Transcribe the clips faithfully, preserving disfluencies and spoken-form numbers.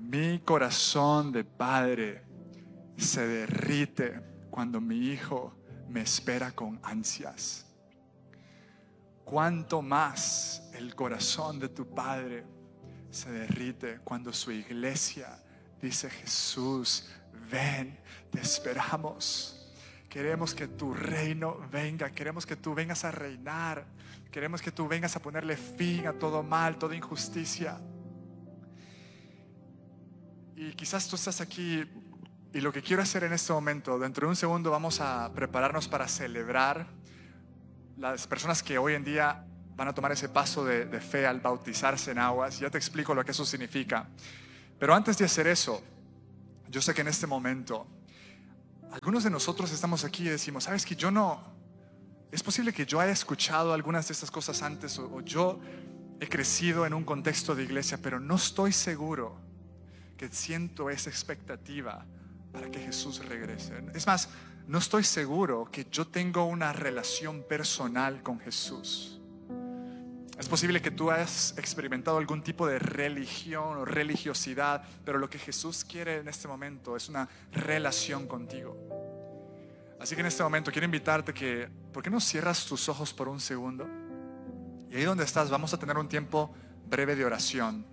Mi corazón de padre se derrite cuando mi hijo me espera con ansias. Cuánto más el corazón de tu padre se derrite cuando su iglesia dice: Jesús, ven, te esperamos. Queremos que tu reino venga, queremos que tú vengas a reinar, queremos que tú vengas a ponerle fin a todo mal, toda injusticia. Y quizás tú estás aquí y lo que quiero hacer en este momento, dentro de un segundo vamos a prepararnos para celebrar las personas que hoy en día van a tomar ese paso de, de fe al bautizarse en aguas. Ya te explico lo que eso significa. Pero antes de hacer eso, yo sé que en este momento algunos de nosotros estamos aquí y decimos: sabes que yo no, es posible que yo haya escuchado algunas de estas cosas antes, o, o yo he crecido en un contexto de iglesia, pero no estoy seguro que siento esa expectativa para que Jesús regrese. Es más, no estoy seguro que yo tengo una relación personal con Jesús. Es posible que tú hayas experimentado algún tipo de religión o religiosidad, pero lo que Jesús quiere en este momento es una relación contigo. Así que en este momento quiero invitarte que, ¿por qué no cierras tus ojos por un segundo? Y ahí donde estás vamos a tener un tiempo breve de oración.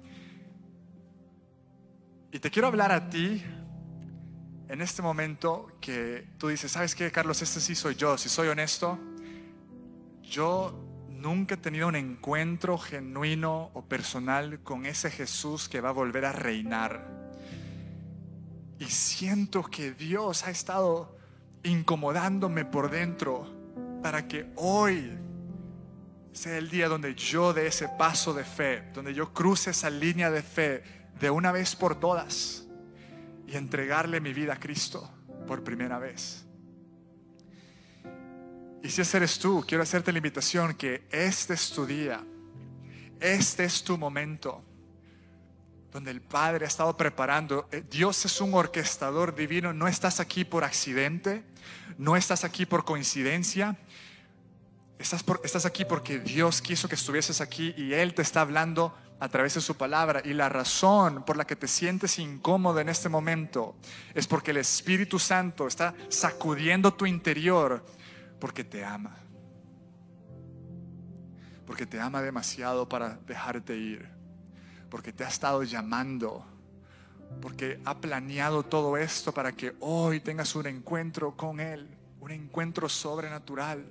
Y te quiero hablar a ti en este momento que tú dices: ¿sabes qué, Carlos? Este sí soy yo. Si soy honesto, yo nunca he tenido un encuentro genuino o personal con ese Jesús que va a volver a reinar. Y siento que Dios ha estado incomodándome por dentro para que hoy sea el día donde yo dé ese paso de fe, donde yo cruce esa línea de fe de una vez por todas y entregarle mi vida a Cristo por primera vez. Y si ese eres tú, quiero hacerte la invitación que este es tu día, este es tu momento donde el Padre ha estado preparando. Dios es un orquestador divino. No estás aquí por accidente, no estás aquí por coincidencia. Estás, por, estás aquí porque Dios quiso que estuvieses aquí y Él te está hablando a través de su palabra. Y la razón por la que te sientes incómodo en este momento es porque el Espíritu Santo está sacudiendo tu interior, porque te ama, porque te ama demasiado para dejarte ir, porque te ha estado llamando, porque ha planeado todo esto para que hoy tengas un encuentro con Él, un encuentro sobrenatural.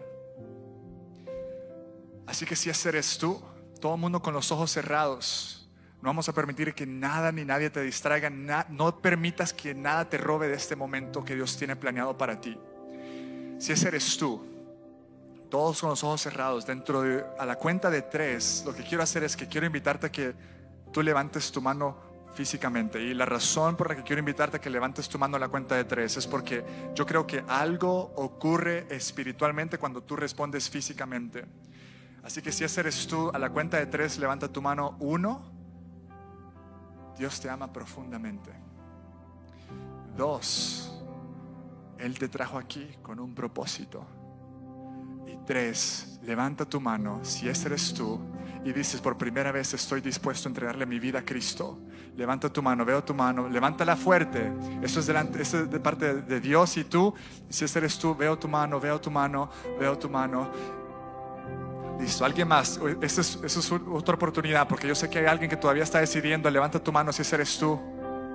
Así que si ese eres tú, todo el mundo con los ojos cerrados, no vamos a permitir que nada ni nadie te distraiga. No permitas que nada te robe de este momento que Dios tiene planeado para ti. Si ese eres tú, todos con los ojos cerrados, dentro de, a la cuenta de tres, lo que quiero hacer es que quiero invitarte a que tú levantes tu mano físicamente. Y la razón por la que quiero invitarte a que levantes tu mano a la cuenta de tres es porque yo creo que algo ocurre espiritualmente cuando tú respondes físicamente. Así que si ese eres tú, a la cuenta de tres, levanta tu mano. Uno, Dios te ama profundamente. Dos, Él te trajo aquí con un propósito. Y tres, levanta tu mano si ese eres tú y dices: por primera vez estoy dispuesto a entregarle mi vida a Cristo. Levanta tu mano, veo tu mano, levántala fuerte. Eso es, delante, eso es de parte de, de Dios. Y tú, si ese eres tú, veo tu mano, veo tu mano, veo tu mano. Listo, alguien más. Esa es, esa es otra oportunidad, porque yo sé que hay alguien que todavía está decidiendo. Levanta tu mano si ese eres tú.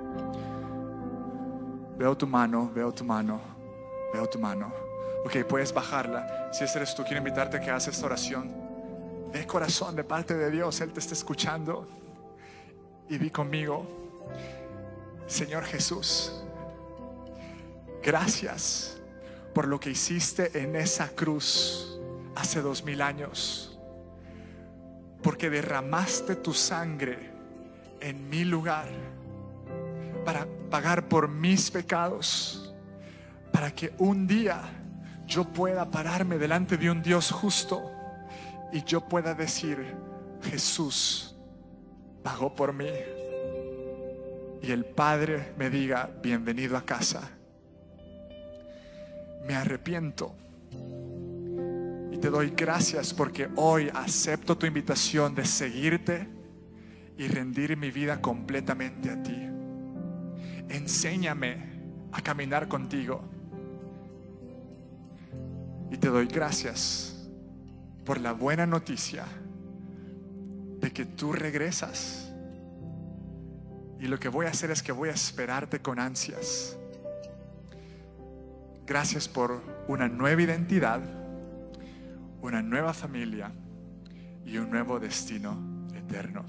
Veo tu mano, veo tu mano, veo tu mano. Ok, puedes bajarla. Si ese eres tú, quiero invitarte a que hagas esta oración de corazón, de parte de Dios. Él te está escuchando. Y di conmigo: Señor Jesús, gracias por lo que hiciste en esa cruz hace dos mil años, porque derramaste tu sangre en mi lugar para pagar por mis pecados, para que un día yo pueda pararme delante de un Dios justo y yo pueda decir: Jesús pagó por mí, y el Padre me diga: bienvenido a casa. Me arrepiento y te doy gracias porque hoy acepto tu invitación de seguirte y rendir mi vida completamente a ti. enséñame a caminar contigo. Y te doy gracias por la buena noticia de que tú regresas. Y lo que voy a hacer es que voy a esperarte con ansias. Gracias por una nueva identidad, una nueva familia y un nuevo destino eterno.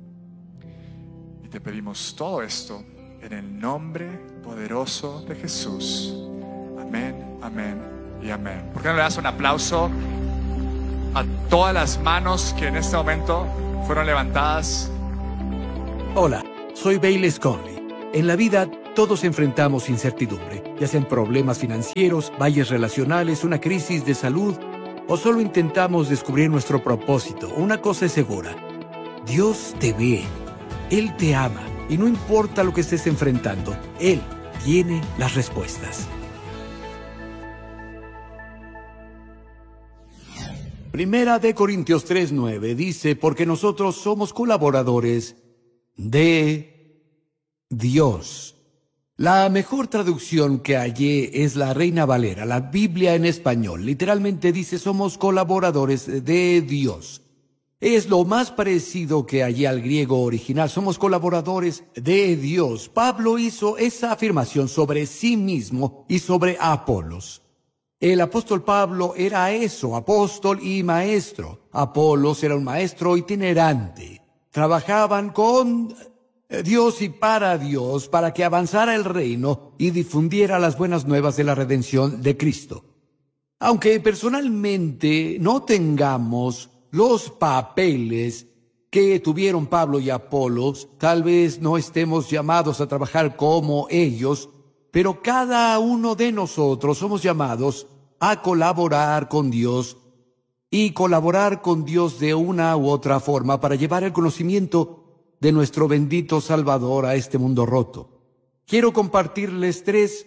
Y te pedimos todo esto en el nombre poderoso de Jesús. Amén, amén y amén. ¿Por qué no le das un aplauso a todas las manos que en este momento fueron levantadas? Hola, soy Bailey Conley. En la vida todos enfrentamos incertidumbre, ya sean problemas financieros, valles relacionales, una crisis de salud, o solo intentamos descubrir nuestro propósito. Una cosa es segura: Dios te ve, Él te ama, y no importa lo que estés enfrentando, Él tiene las respuestas. Primera de Corintios tres nueve dice: porque nosotros somos colaboradores de Dios. La mejor traducción que hallé es la Reina Valera, la Biblia en español. Literalmente dice: somos colaboradores de Dios. Es lo más parecido que hallé al griego original. Somos colaboradores de Dios. Pablo hizo esa afirmación sobre sí mismo y sobre Apolos. El apóstol Pablo era eso, apóstol y maestro. Apolos era un maestro itinerante. Trabajaban con Dios y para Dios, para que avanzara el reino y difundiera las buenas nuevas de la redención de Cristo. Aunque personalmente no tengamos los papeles que tuvieron Pablo y Apolos, tal vez no estemos llamados a trabajar como ellos, pero cada uno de nosotros somos llamados a colaborar con Dios y colaborar con Dios de una u otra forma para llevar el conocimiento de nuestro bendito Salvador a este mundo roto. Quiero compartirles tres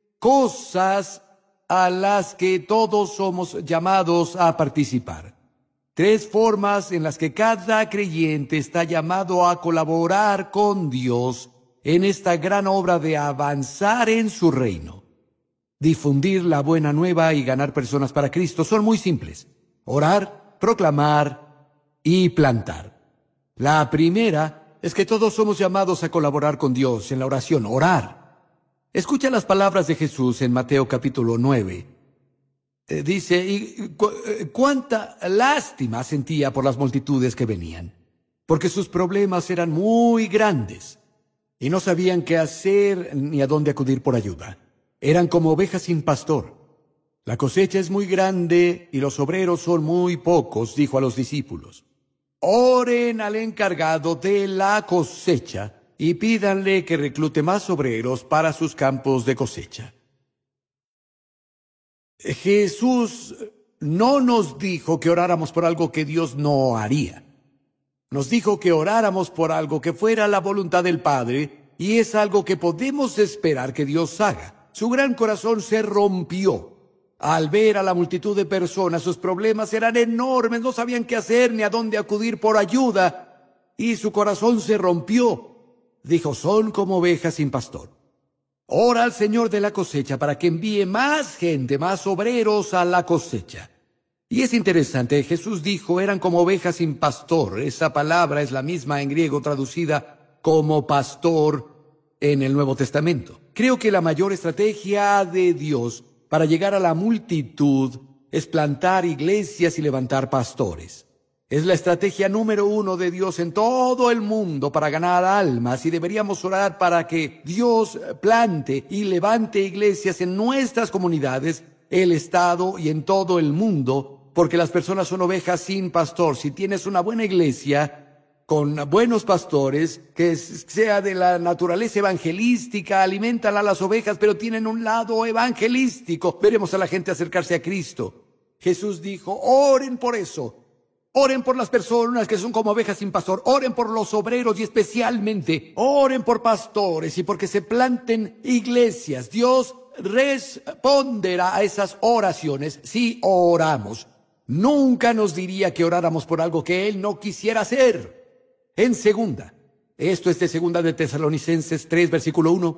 cosas a las que todos somos llamados a participar. Tres formas en las que cada creyente está llamado a colaborar con Dios en esta gran obra de avanzar en su reino. Difundir la buena nueva y ganar personas para Cristo son muy simples: orar, proclamar y plantar. La primera es que todos somos llamados a colaborar con Dios en la oración, orar. Escucha las palabras de Jesús en Mateo capítulo nueve. Eh, dice, y cu cuánta lástima sentía por las multitudes que venían, porque sus problemas eran muy grandes y no sabían qué hacer ni a dónde acudir por ayuda. Eran como ovejas sin pastor. La cosecha es muy grande y los obreros son muy pocos, dijo a los discípulos. Oren al encargado de la cosecha y pídanle que reclute más obreros para sus campos de cosecha. Jesús no nos dijo que oráramos por algo que Dios no haría. Nos dijo que oráramos por algo que fuera la voluntad del Padre, y es algo que podemos esperar que Dios haga. Su gran corazón se rompió al ver a la multitud de personas. Sus problemas eran enormes, no sabían qué hacer ni a dónde acudir por ayuda, y su corazón se rompió. Dijo: son como ovejas sin pastor. Ora al Señor de la cosecha para que envíe más gente, más obreros a la cosecha. Y es interesante, Jesús dijo, eran como ovejas sin pastor. Esa palabra es la misma en griego traducida como pastor en el Nuevo Testamento. Creo que la mayor estrategia de Dios para llegar a la multitud es plantar iglesias y levantar pastores. Es la estrategia número uno de Dios en todo el mundo para ganar almas, y deberíamos orar para que Dios plante y levante iglesias en nuestras comunidades, el estado y en todo el mundo, porque las personas son ovejas sin pastor. Si tienes una buena iglesia con buenos pastores, que sea de la naturaleza evangelística, alimentan a las ovejas, pero tienen un lado evangelístico, veremos a la gente acercarse a Cristo. Jesús dijo: oren por eso. Oren por las personas que son como ovejas sin pastor. Oren por los obreros y especialmente oren por pastores y porque se planten iglesias. Dios responderá a esas oraciones si oramos. Nunca nos diría que oráramos por algo que Él no quisiera hacer. En segunda, esto es de segunda de Tesalonicenses tres, versículo uno.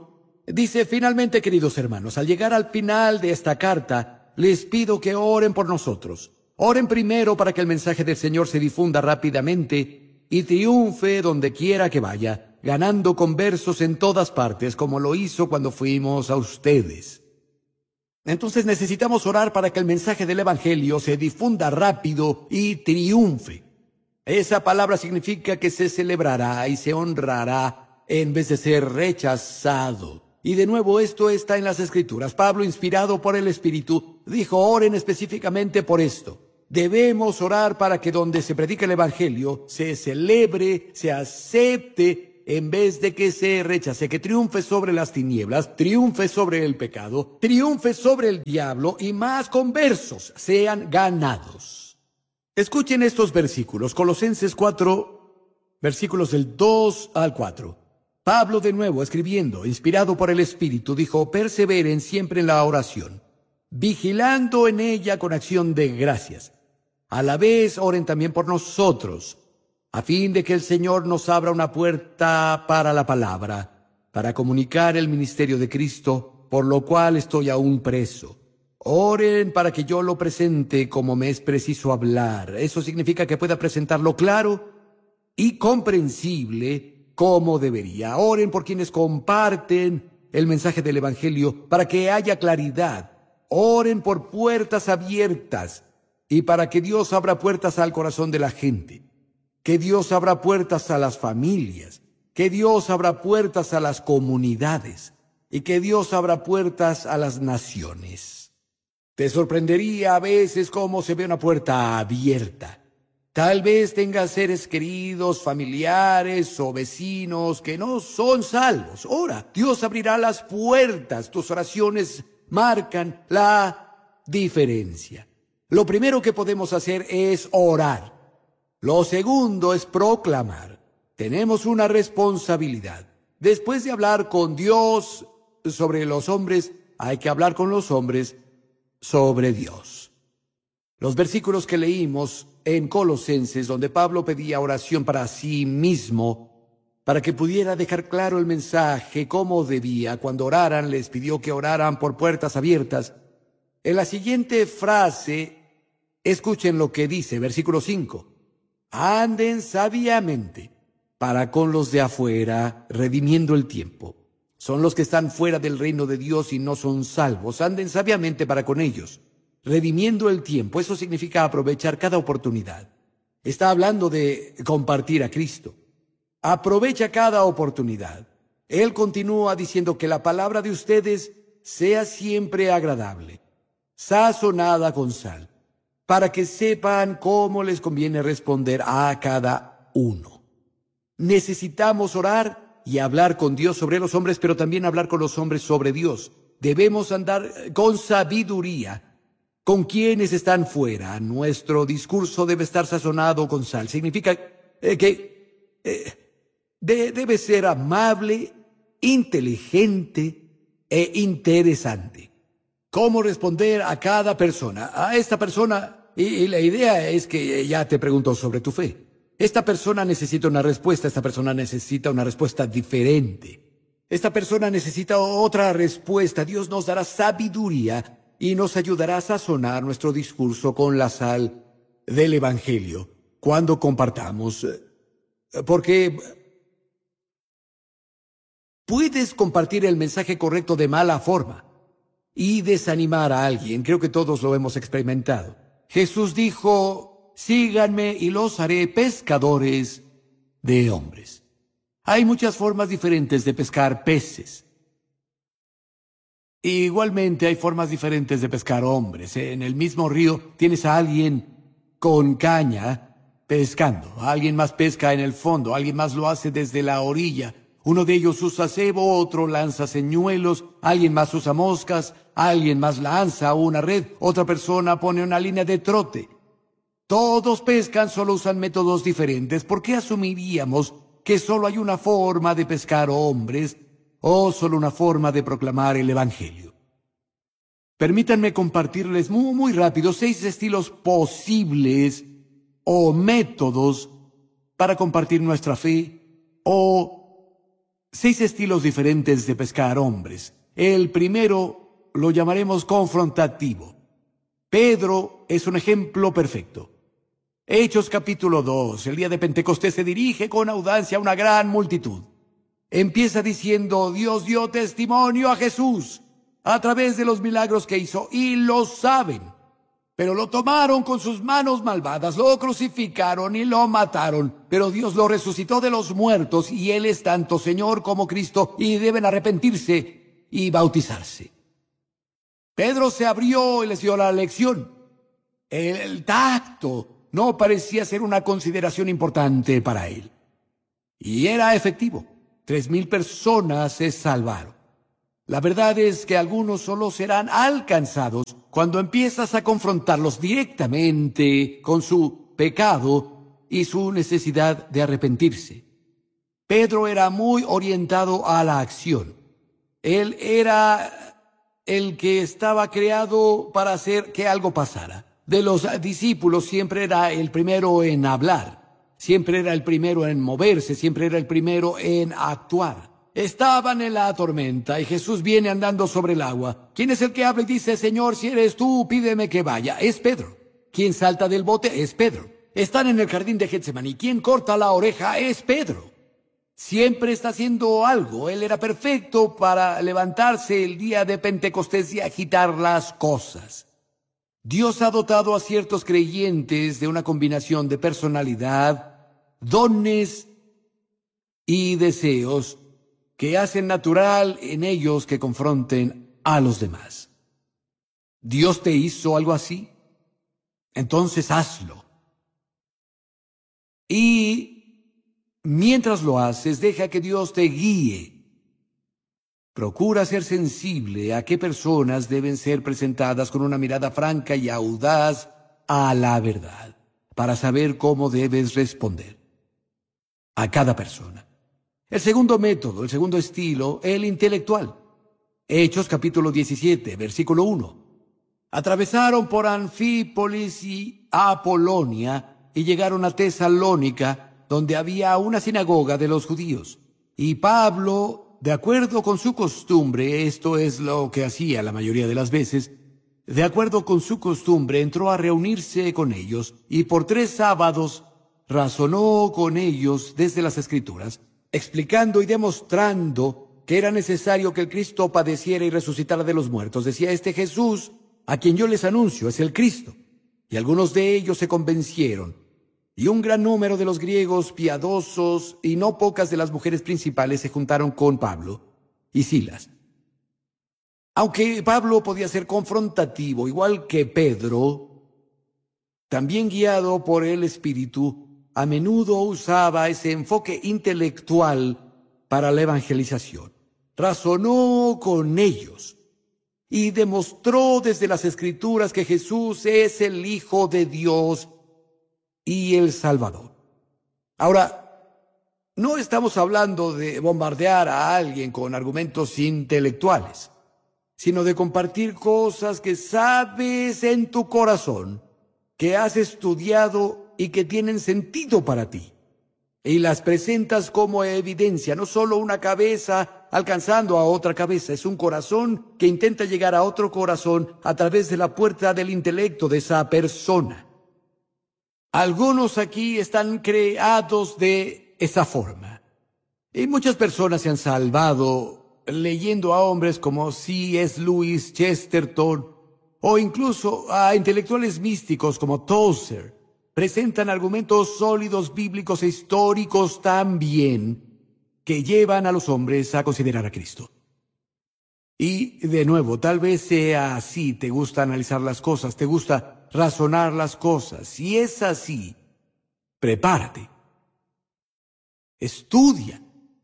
Dice, finalmente, queridos hermanos, al llegar al final de esta carta, les pido que oren por nosotros. Oren primero para que el mensaje del Señor se difunda rápidamente y triunfe donde quiera que vaya, ganando conversos en todas partes, como lo hizo cuando fuimos a ustedes. Entonces necesitamos orar para que el mensaje del Evangelio se difunda rápido y triunfe. Esa palabra significa que se celebrará y se honrará en vez de ser rechazado. Y de nuevo esto está en las Escrituras. Pablo, inspirado por el Espíritu, dijo, oren específicamente por esto. Debemos orar para que donde se predica el Evangelio se celebre, se acepte, en vez de que se rechace, que triunfe sobre las tinieblas, triunfe sobre el pecado, triunfe sobre el diablo y más conversos sean ganados. Escuchen estos versículos, Colosenses cuatro, versículos del dos al cuatro. Pablo, de nuevo escribiendo, inspirado por el Espíritu, dijo, perseveren siempre en la oración, vigilando en ella con acción de gracias. A la vez oren también por nosotros, a fin de que el Señor nos abra una puerta para la palabra, para comunicar el ministerio de Cristo, por lo cual estoy aún preso. Oren para que yo lo presente como me es preciso hablar. Eso significa que pueda presentarlo claro y comprensible como debería. Oren por quienes comparten el mensaje del Evangelio para que haya claridad. Oren por puertas abiertas y para que Dios abra puertas al corazón de la gente. Que Dios abra puertas a las familias. Que Dios abra puertas a las comunidades. Y que Dios abra puertas a las naciones. Te sorprendería a veces cómo se ve una puerta abierta. Tal vez tengas seres queridos, familiares o vecinos que no son salvos. Ora, Dios abrirá las puertas. Tus oraciones marcan la diferencia. Lo primero que podemos hacer es orar. Lo segundo es proclamar. Tenemos una responsabilidad. Después de hablar con Dios sobre los hombres, hay que hablar con los hombres sobre Dios. Los versículos que leímos en Colosenses, donde Pablo pedía oración para sí mismo, para que pudiera dejar claro el mensaje como debía, cuando oraran, les pidió que oraran por puertas abiertas. En la siguiente frase, escuchen lo que dice, versículo cinco. Anden sabiamente para con los de afuera, redimiendo el tiempo. Son los que están fuera del reino de Dios y no son salvos. Anden sabiamente para con ellos, redimiendo el tiempo. Eso significa aprovechar cada oportunidad. Está hablando de compartir a Cristo. Aprovecha cada oportunidad. Él continúa diciendo que la palabra de ustedes sea siempre agradable, sazonada con sal, para que sepan cómo les conviene responder a cada uno. Necesitamos orar y hablar con Dios sobre los hombres, pero también hablar con los hombres sobre Dios. Debemos andar con sabiduría con quienes están fuera. Nuestro discurso debe estar sazonado con sal. Significa eh, que eh, de, debe ser amable, inteligente e interesante. ¿Cómo responder a cada persona? A esta persona, y, y la idea es que ya te preguntó sobre tu fe. Esta persona necesita una respuesta, esta persona necesita una respuesta diferente. Esta persona necesita otra respuesta. Dios nos dará sabiduría y nos ayudará a sazonar nuestro discurso con la sal del Evangelio cuando compartamos. Porque puedes compartir el mensaje correcto de mala forma y desanimar a alguien. Creo que todos lo hemos experimentado. Jesús dijo, síganme y los haré pescadores de hombres. Hay muchas formas diferentes de pescar peces. Igualmente hay formas diferentes de pescar hombres. En el mismo río tienes a alguien con caña pescando. Alguien más pesca en el fondo, alguien más lo hace desde la orilla. Uno de ellos usa cebo, otro lanza señuelos, alguien más usa moscas, alguien más lanza una red, otra persona pone una línea de trote. Todos pescan, solo usan métodos diferentes. ¿Por qué asumiríamos que solo hay una forma de pescar hombres o solo una forma de proclamar el Evangelio? Permítanme compartirles muy, muy rápido seis estilos posibles o métodos para compartir nuestra fe o seis estilos diferentes de pescar hombres. El primero lo llamaremos confrontativo. Pedro es un ejemplo perfecto. Hechos capítulo dos, el día de Pentecostés se dirige con audacia a una gran multitud. Empieza diciendo: Dios dio testimonio a Jesús a través de los milagros que hizo, y lo saben. Pero lo tomaron con sus manos malvadas, lo crucificaron y lo mataron. Pero Dios lo resucitó de los muertos, y Él es tanto Señor como Cristo, y deben arrepentirse y bautizarse. Pedro se abrió y les dio la lección. El, el tacto no parecía ser una consideración importante para él. Y era efectivo. Tres mil personas se salvaron. La verdad es que algunos solo serán alcanzados cuando empiezas a confrontarlos directamente con su pecado y su necesidad de arrepentirse. Pedro era muy orientado a la acción. Él era el que estaba creado para hacer que algo pasara. De los discípulos siempre era el primero en hablar, siempre era el primero en moverse, siempre era el primero en actuar. Estaban en la tormenta y Jesús viene andando sobre el agua. ¿Quién es el que habla y dice: Señor, si eres tú, pídeme que vaya? Es Pedro. ¿Quién salta del bote? Es Pedro. Están en el jardín de Getsemaní. ¿Quién corta la oreja? Es Pedro. Siempre está haciendo algo. Él era perfecto para levantarse el día de Pentecostés y agitar las cosas. Dios ha dotado a ciertos creyentes de una combinación de personalidad, dones y deseos que hacen natural en ellos que confronten a los demás. ¿Dios te hizo algo así? Entonces hazlo. Y mientras lo haces, deja que Dios te guíe. Procura ser sensible a qué personas deben ser presentadas con una mirada franca y audaz a la verdad, para saber cómo debes responder a cada persona. El segundo método, el segundo estilo, el intelectual. Hechos capítulo diecisiete, versículo uno. Atravesaron por Anfípolis y Apolonia y llegaron a Tesalónica, donde había una sinagoga de los judíos. Y Pablo, de acuerdo con su costumbre, esto es lo que hacía la mayoría de las veces, de acuerdo con su costumbre, entró a reunirse con ellos y por tres sábados razonó con ellos desde las Escrituras, explicando y demostrando que era necesario que el Cristo padeciera y resucitara de los muertos. Decía: este Jesús, a quien yo les anuncio, es el Cristo. Y algunos de ellos se convencieron. Y un gran número de los griegos piadosos y no pocas de las mujeres principales se juntaron con Pablo y Silas. Aunque Pablo podía ser confrontativo, igual que Pedro, también guiado por el Espíritu, a menudo usaba ese enfoque intelectual para la evangelización. Razonó con ellos y demostró desde las Escrituras que Jesús es el Hijo de Dios y el Salvador. Ahora, no estamos hablando de bombardear a alguien con argumentos intelectuales, sino de compartir cosas que sabes en tu corazón, que has estudiado y que tienen sentido para ti. Y las presentas como evidencia, no solo una cabeza alcanzando a otra cabeza, es un corazón que intenta llegar a otro corazón a través de la puerta del intelecto de esa persona. Algunos aquí están creados de esa forma. Y muchas personas se han salvado leyendo a hombres como C S Lewis, Chesterton, o incluso a intelectuales místicos como Tozer. Presentan argumentos sólidos, bíblicos e históricos también, que llevan a los hombres a considerar a Cristo. Y, de nuevo, tal vez sea así, te gusta analizar las cosas, te gusta razonar las cosas. Si es así, prepárate, estudia,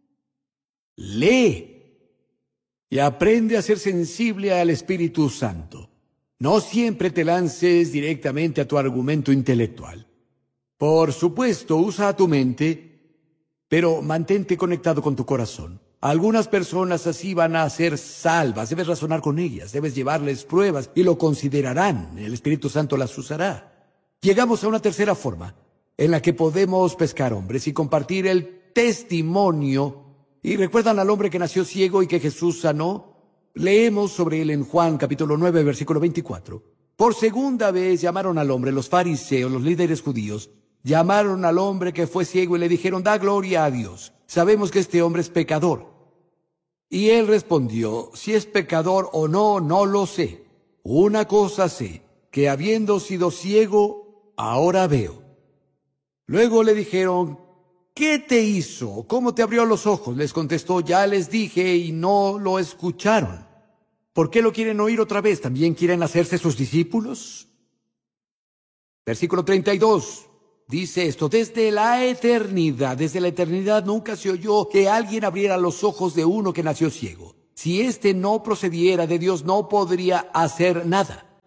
lee y aprende a ser sensible al Espíritu Santo. No siempre te lances directamente a tu argumento intelectual. Por supuesto, usa tu mente, pero mantente conectado con tu corazón. Algunas personas así van a ser salvas. Debes razonar con ellas, debes llevarles pruebas y lo considerarán. El Espíritu Santo las usará. Llegamos a una tercera forma en la que podemos pescar hombres y compartir el testimonio ¿Y recuerdan al hombre que nació ciego y que Jesús sanó? Leemos sobre él en Juan capítulo nueve, versículo veinticuatro. Por segunda vez llamaron al hombre los fariseos, los líderes judíos. Llamaron al hombre que fue ciego y le dijeron, da gloria a Dios. Sabemos que este hombre es pecador. Y él respondió, si es pecador o no, no lo sé. Una cosa sé, que habiendo sido ciego, ahora veo. Luego le dijeron, ¿qué te hizo? ¿Cómo te abrió los ojos? Les contestó, ya les dije y no lo escucharon. ¿Por qué lo quieren oír otra vez? ¿También quieren hacerse sus discípulos? Versículo treinta y dos. Dice esto, desde la eternidad, desde la eternidad nunca se oyó que alguien abriera los ojos de uno que nació ciego. Si éste no procediera de Dios, no podría hacer nada.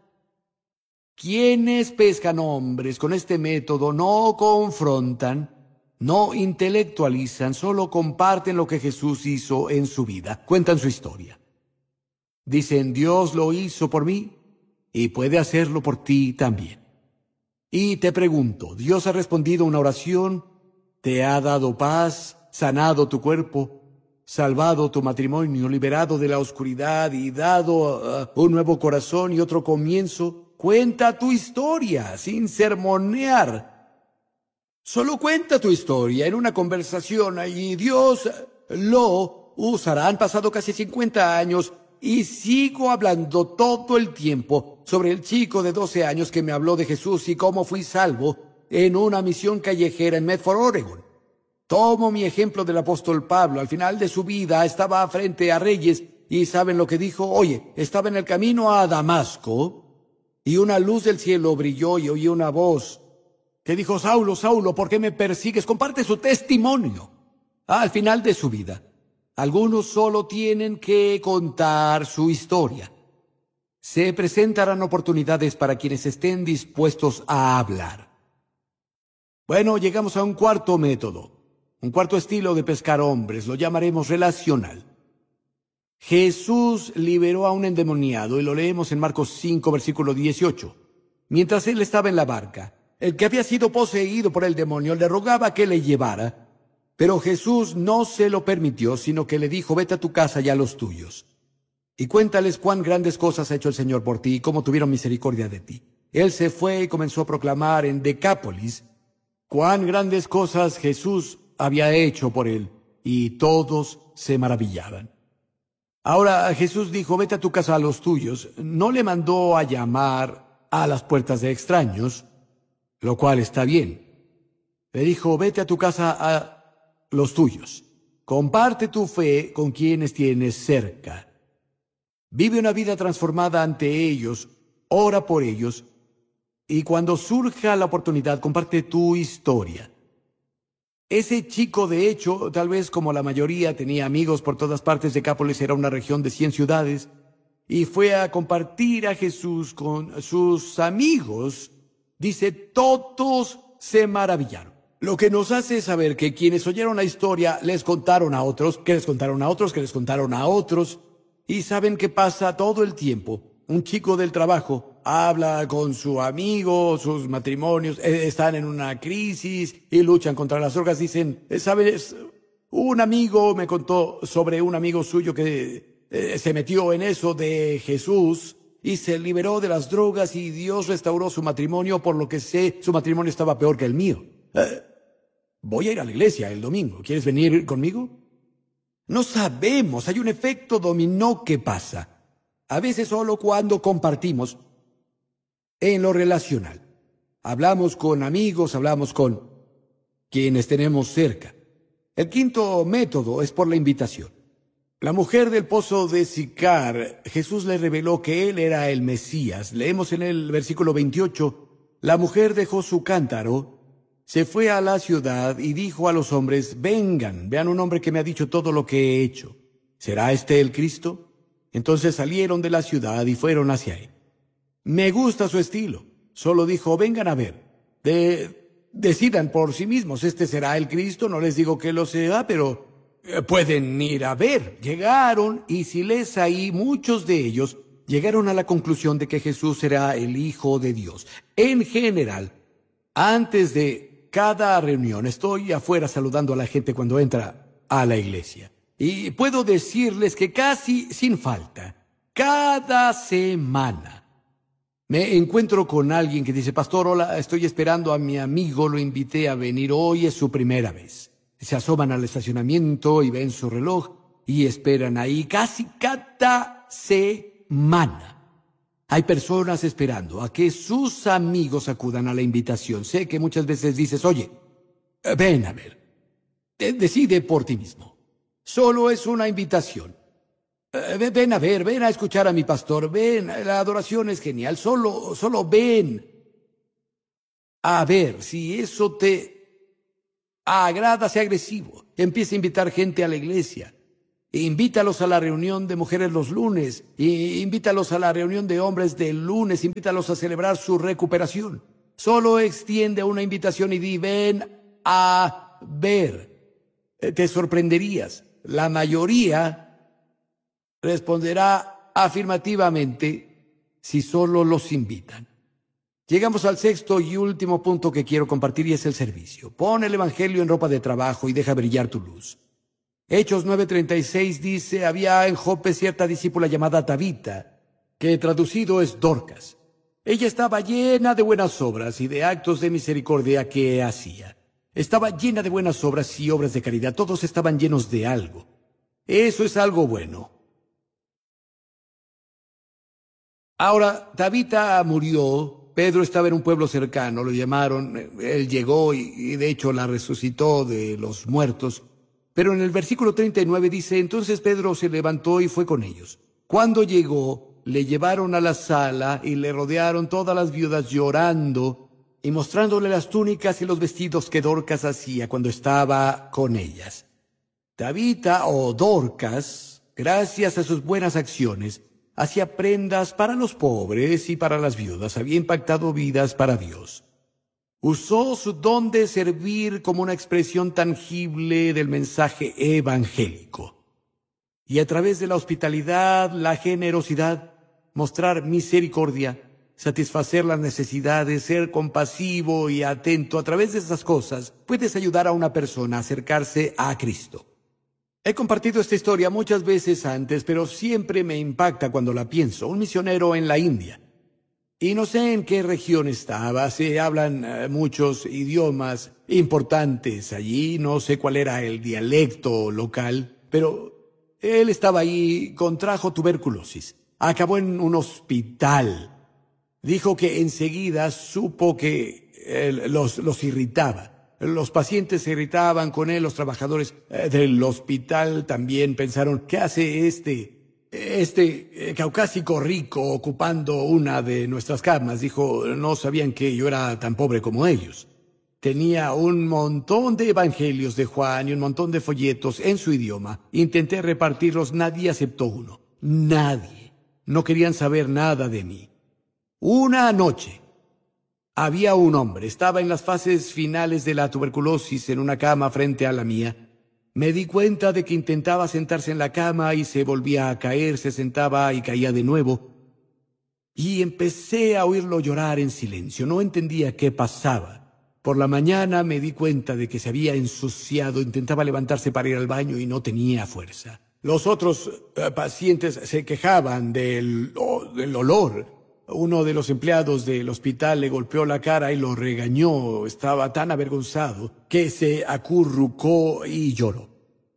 Quienes pescan hombres con este método no confrontan, no intelectualizan, solo comparten lo que Jesús hizo en su vida, cuentan su historia. Dicen, Dios lo hizo por mí y puede hacerlo por ti también. Y te pregunto, ¿Dios ha respondido una oración? ¿Te ha dado paz, sanado tu cuerpo, salvado tu matrimonio, liberado de la oscuridad y dado uh, un nuevo corazón y otro comienzo? Cuenta tu historia sin sermonear. Solo cuenta tu historia en una conversación y Dios lo usará. Han pasado casi cincuenta años y sigo hablando todo el tiempo sobre el chico de doce años que me habló de Jesús y cómo fui salvo en una misión callejera en Medford, Oregon. Tomo mi ejemplo del apóstol Pablo. Al final de su vida estaba frente a reyes y ¿saben lo que dijo? Oye, estaba en el camino a Damasco y una luz del cielo brilló y oí una voz que dijo, Saulo, Saulo, ¿por qué me persigues? Comparte su testimonio. Al final de su vida. Algunos solo tienen que contar su historia. Se presentarán oportunidades para quienes estén dispuestos a hablar. Bueno, llegamos a un cuarto método, un cuarto estilo de pescar hombres, lo llamaremos relacional. Jesús liberó a un endemoniado y lo leemos en Marcos cinco, versículo dieciocho. Mientras él estaba en la barca, el que había sido poseído por el demonio le rogaba que le llevara. Pero Jesús no se lo permitió, sino que le dijo, vete a tu casa y a los tuyos. Y cuéntales cuán grandes cosas ha hecho el Señor por ti y cómo tuvieron misericordia de ti. Él se fue y comenzó a proclamar en Decápolis cuán grandes cosas Jesús había hecho por él, y todos se maravillaban. Ahora Jesús dijo, vete a tu casa a los tuyos. No le mandó a llamar a las puertas de extraños, lo cual está bien. Le dijo, vete a tu casa a los tuyos. Comparte tu fe con quienes tienes cerca. Vive una vida transformada ante ellos, ora por ellos, y cuando surja la oportunidad, comparte tu historia. Ese chico, de hecho, tal vez como la mayoría, tenía amigos por todas partes. Decápolis era una región de cien ciudades, y fue a compartir a Jesús con sus amigos. Dice, todos se maravillaron. Lo que nos hace saber que quienes oyeron la historia les contaron a otros, que les contaron a otros, que les contaron a otros. Y saben qué pasa todo el tiempo. Un chico del trabajo habla con su amigo, sus matrimonios, eh, están en una crisis y luchan contra las drogas. Dicen, ¿sabes? Un amigo me contó sobre un amigo suyo que eh, se metió en eso de Jesús y se liberó de las drogas y Dios restauró su matrimonio. Por lo que sé, su matrimonio estaba peor que el mío. Eh, Voy a ir a la iglesia el domingo. ¿Quieres venir conmigo? No sabemos. Hay un efecto dominó que pasa. A veces solo cuando compartimos en lo relacional. Hablamos con amigos, hablamos con quienes tenemos cerca. El quinto método es por la invitación. La mujer del pozo de Sicar, Jesús le reveló que él era el Mesías. Leemos en el versículo veintiocho, la mujer dejó su cántaro, se fue a la ciudad y dijo a los hombres, vengan, vean un hombre que me ha dicho todo lo que he hecho. ¿Será este el Cristo? Entonces salieron de la ciudad y fueron hacia él. Me gusta su estilo. Solo dijo, vengan a ver. De, decidan por sí mismos, ¿este será el Cristo? No les digo que lo sea, pero eh, pueden ir a ver. Llegaron y si lees ahí, muchos de ellos llegaron a la conclusión de que Jesús era el Hijo de Dios. En general, antes de cada reunión, estoy afuera saludando a la gente cuando entra a la iglesia. Y puedo decirles que casi sin falta, cada semana, me encuentro con alguien que dice: pastor, hola, estoy esperando a mi amigo, lo invité a venir hoy, es su primera vez. Se asoman al estacionamiento y ven su reloj y esperan ahí casi cada semana. Hay personas esperando a que sus amigos acudan a la invitación. Sé que muchas veces dices: oye, ven a ver, decide por ti mismo. Solo es una invitación. Ven a ver, ven a escuchar a mi pastor, ven, la adoración es genial, solo, solo ven a ver si eso te agrada, sea agresivo. Empieza a invitar gente a la iglesia. Invítalos a la reunión de mujeres los lunes, invítalos a la reunión de hombres del lunes, invítalos a celebrar su recuperación. Solo extiende una invitación y di: ven a ver. Te sorprenderías. La mayoría responderá afirmativamente si solo los invitan. Llegamos al sexto y último punto que quiero compartir, y es el servicio. Pon el evangelio en ropa de trabajo y deja brillar tu luz. Hechos nueve treinta y seis dice: había en Jope cierta discípula llamada Tabita, que traducido es Dorcas. Ella estaba llena de buenas obras y de actos de misericordia que hacía. Estaba llena de buenas obras y obras de caridad. Todos estaban llenos de algo. Eso es algo bueno. Ahora, Tabita murió. Pedro estaba en un pueblo cercano, lo llamaron. Él llegó y, y de hecho la resucitó de los muertos. Pero en el versículo treinta y nueve dice: entonces Pedro se levantó y fue con ellos. Cuando llegó, le llevaron a la sala y le rodearon todas las viudas llorando y mostrándole las túnicas y los vestidos que Dorcas hacía cuando estaba con ellas. Tabita, o Dorcas, gracias a sus buenas acciones, hacía prendas para los pobres y para las viudas. Había impactado vidas para Dios. Usó su don de servir como una expresión tangible del mensaje evangélico. Y a través de la hospitalidad, la generosidad, mostrar misericordia, satisfacer las necesidades, ser compasivo y atento, a través de esas cosas, puedes ayudar a una persona a acercarse a Cristo. He compartido esta historia muchas veces antes, pero siempre me impacta cuando la pienso. Un misionero en la India. Y no sé en qué región estaba, se hablan uh, muchos idiomas importantes allí, no sé cuál era el dialecto local, pero él estaba ahí, contrajo tuberculosis, acabó en un hospital. Dijo que enseguida supo que eh, los, los irritaba. Los pacientes se irritaban con él, los trabajadores eh, del hospital también pensaron: ¿qué hace este... Este eh, caucásico rico ocupando una de nuestras camas? Dijo: no sabían que yo era tan pobre como ellos. Tenía un montón de evangelios de Juan y un montón de folletos en su idioma. Intenté repartirlos, nadie aceptó uno. Nadie. No querían saber nada de mí. Una noche había un hombre, estaba en las fases finales de la tuberculosis en una cama frente a la mía. Me di cuenta de que intentaba sentarse en la cama y se volvía a caer, se sentaba y caía de nuevo. Y empecé a oírlo llorar en silencio. No entendía qué pasaba. Por la mañana me di cuenta de que se había ensuciado, intentaba levantarse para ir al baño y no tenía fuerza. Los otros eh, pacientes se quejaban del, oh, del olor. Uno de los empleados del hospital le golpeó la cara y lo regañó. Estaba tan avergonzado que se acurrucó y lloró.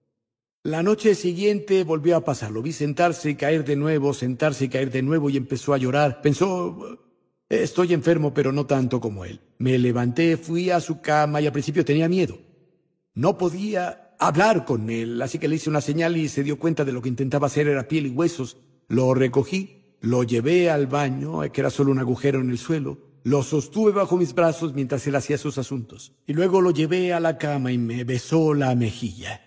La noche siguiente volvió a pasar. Lo vi sentarse y caer de nuevo, sentarse y caer de nuevo, y empezó a llorar. Pensó: estoy enfermo, pero no tanto como él. Me levanté, fui a su cama y al principio tenía miedo. No podía hablar con él, así que le hice una señal y se dio cuenta de lo que intentaba hacer era piel y huesos. Lo recogí. Lo llevé al baño, que era solo un agujero en el suelo. Lo sostuve bajo mis brazos mientras él hacía sus asuntos. Y luego lo llevé a la cama y me besó la mejilla.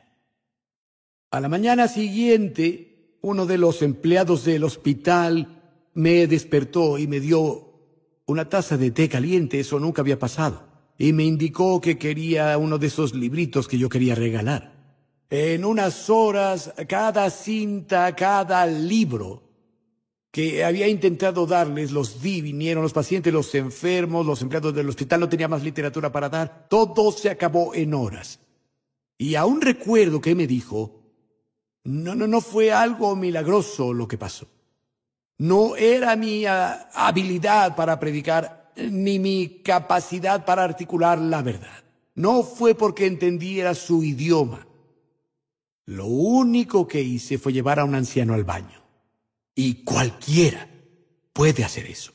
A la mañana siguiente, uno de los empleados del hospital me despertó y me dio una taza de té caliente. Eso nunca había pasado. Y me indicó que quería uno de esos libritos que yo quería regalar. En unas horas, cada cinta, cada libro que había intentado darles, los di. Vinieron los pacientes, los enfermos, los empleados del hospital. No tenía más literatura para dar. Todo se acabó en horas. Y aún recuerdo que me dijo: No, no, no fue algo milagroso lo que pasó. No era mi uh, habilidad para predicar, ni mi capacidad para articular la verdad. No fue porque entendiera su idioma. Lo único que hice fue llevar a un anciano al baño. Y cualquiera puede hacer eso.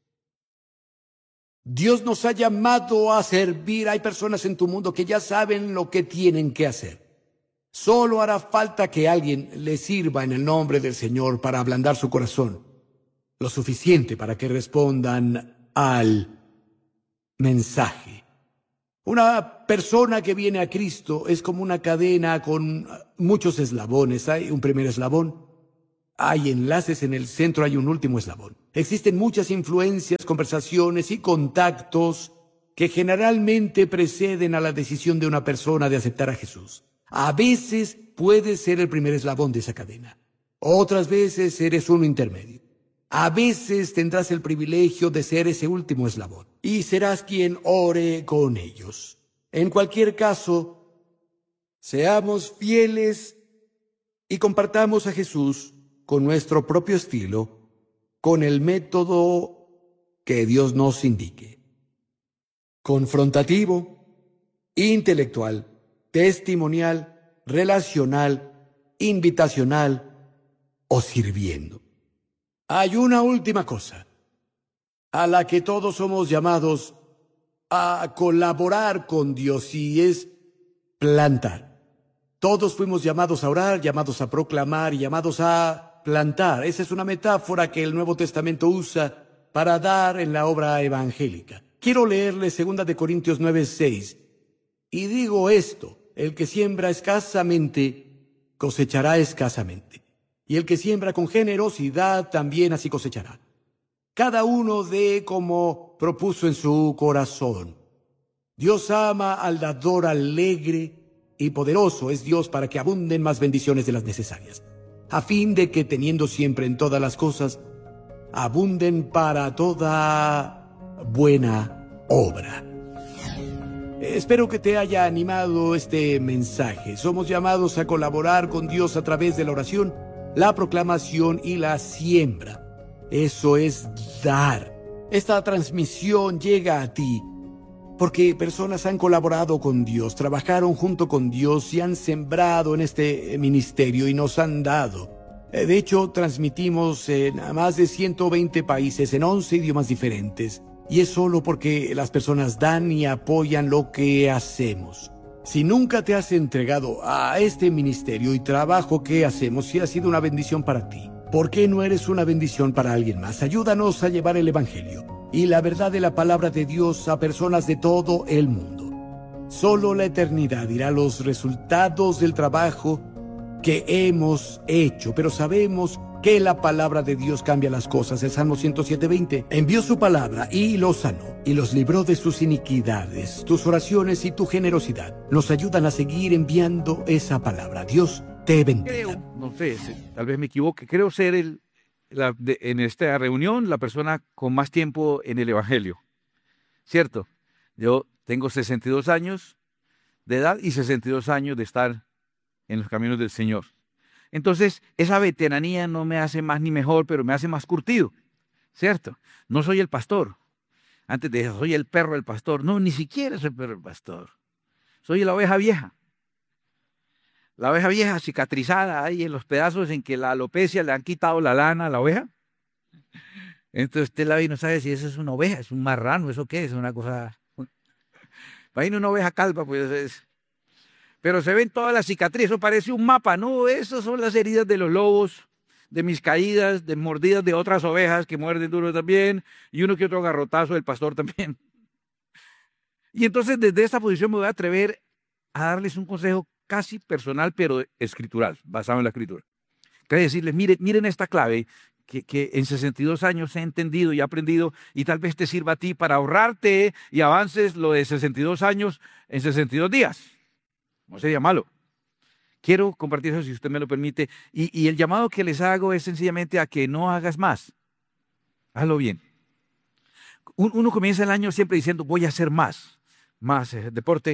Dios nos ha llamado a servir. Hay personas en tu mundo que ya saben lo que tienen que hacer. Solo hará falta que alguien le sirva en el nombre del Señor para ablandar su corazón. Lo suficiente para que respondan al mensaje. Una persona que viene a Cristo es como una cadena con muchos eslabones. Hay un primer eslabón, hay enlaces en el centro, hay un último eslabón. Existen muchas influencias, conversaciones y contactos que generalmente preceden a la decisión de una persona de aceptar a Jesús. A veces puedes ser el primer eslabón de esa cadena. Otras veces eres uno intermedio. A veces tendrás el privilegio de ser ese último eslabón y serás quien ore con ellos. En cualquier caso, seamos fieles y compartamos a Jesús con nuestro propio estilo, con el método que Dios nos indique. Confrontativo, intelectual, testimonial, relacional, invitacional o sirviendo. Hay una última cosa a la que todos somos llamados a colaborar con Dios y es plantar. Todos fuimos llamados a orar, llamados a proclamar y llamados a plantar. Esa es una metáfora que el Nuevo Testamento usa para dar en la obra evangélica. Quiero leerle segunda de Corintios nueve, seis. Y digo esto: el que siembra escasamente, cosechará escasamente. Y el que siembra con generosidad, también así cosechará. Cada uno dé como propuso en su corazón. Dios ama al dador alegre y poderoso es Dios para que abunden más bendiciones de las necesarias, a fin de que teniendo siempre en todas las cosas, abunden para toda buena obra. Espero que te haya animado este mensaje. Somos llamados a colaborar con Dios a través de la oración, la proclamación y la siembra. Eso es dar. Esta transmisión llega a ti porque personas han colaborado con Dios, trabajaron junto con Dios y han sembrado en este ministerio y nos han dado. De hecho, transmitimos en más de ciento veinte países, en once idiomas diferentes. Y es solo porque las personas dan y apoyan lo que hacemos. Si nunca te has entregado a este ministerio y trabajo que hacemos, si ha sido una bendición para ti, ¿por qué no eres una bendición para alguien más? Ayúdanos a llevar el Evangelio y la verdad de la palabra de Dios a personas de todo el mundo. Solo la eternidad dirá los resultados del trabajo que hemos hecho, pero sabemos que la palabra de Dios cambia las cosas. El Salmo ciento siete, veinte. Envió su palabra y los sanó, y los libró de sus iniquidades. Tus oraciones y tu generosidad nos ayudan a seguir enviando esa palabra. Dios te bendiga. Creo, no sé, tal vez me equivoque, creo ser el, la, de, en esta reunión la persona con más tiempo en el Evangelio. ¿Cierto? Yo tengo sesenta y dos años de edad y sesenta y dos años de estar en los caminos del Señor. Entonces, esa veteranía no me hace más ni mejor, pero me hace más curtido, ¿cierto? No soy el pastor. Antes de eso, soy el perro del pastor. No, ni siquiera soy el perro del pastor. Soy la oveja vieja. La oveja vieja cicatrizada ahí en los pedazos en que la alopecia le han quitado la lana a la oveja. Entonces usted la ve y no sabe si eso es una oveja, es un marrano, ¿eso qué es? Una cosa... Imagina una oveja calva, pues es... Pero se ven todas las cicatrices, eso parece un mapa. No, esas son las heridas de los lobos, de mis caídas, de mordidas de otras ovejas que muerden duro también, y uno que otro garrotazo del pastor también. Y entonces desde esta posición me voy a atrever a darles un consejo casi personal, pero escritural, basado en la escritura. Quiero decirles, miren, miren esta clave que, que en sesenta y dos años he entendido y aprendido, y tal vez te sirva a ti para ahorrarte y avances lo de sesenta y dos años en sesenta y dos días. No sería malo. Quiero compartir eso si usted me lo permite. Y, y el llamado que les hago es sencillamente a que no hagas más. Hazlo bien. Uno comienza el año siempre diciendo, voy a hacer más. Más eh, deporte,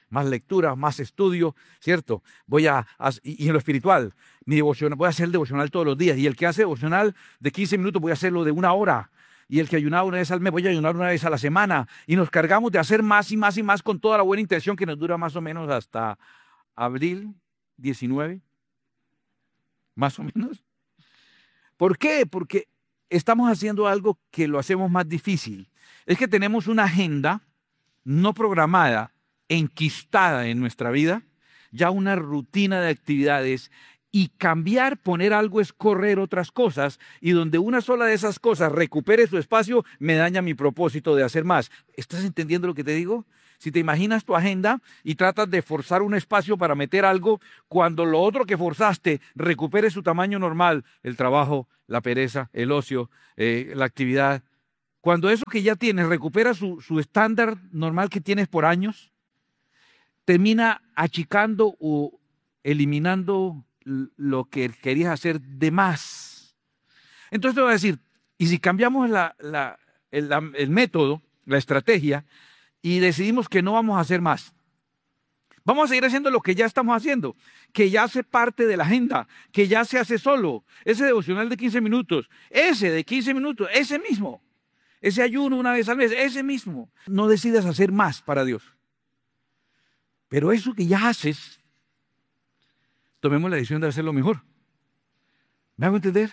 más lectura, más estudio, ¿cierto? Voy a, a- y y en lo espiritual, mi devocional, voy a hacer el devocional todos los días. Y el que hace devocional de quince minutos, voy a hacerlo de una hora. Y el que ayunaba una vez al mes, voy a ayunar una vez a la semana. Y nos cargamos de hacer más y más y más con toda la buena intención que nos dura más o menos hasta abril diecinueve, más o menos. ¿Por qué? Porque estamos haciendo algo que lo hacemos más difícil. Es que tenemos una agenda no programada, enquistada en nuestra vida, ya una rutina de actividades, y cambiar, poner algo es correr otras cosas, y donde una sola de esas cosas recupere su espacio, me daña mi propósito de hacer más. ¿Estás entendiendo lo que te digo? Si te imaginas tu agenda y tratas de forzar un espacio para meter algo, cuando lo otro que forzaste recupere su tamaño normal, el trabajo, la pereza, el ocio, eh, la actividad, cuando eso que ya tienes recupera su, su estándar normal que tienes por años, termina achicando o eliminando l- lo que querías hacer de más. Entonces te voy a decir, y si cambiamos la- la- el, la- el método, la estrategia, y decidimos que no vamos a hacer más, vamos a seguir haciendo lo que ya estamos haciendo, que ya hace parte de la agenda, que ya se hace solo, ese devocional de quince minutos, ese de quince minutos, ese mismo, ese ayuno una vez al mes, ese mismo. No decidas hacer más para Dios. Pero eso que ya haces, tomemos la decisión de hacerlo mejor. ¿Me hago entender?